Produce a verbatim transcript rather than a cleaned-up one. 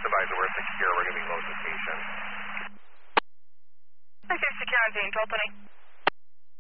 advise that we're secure. We're going to be low to station. I see secure on scene, twelve twenty.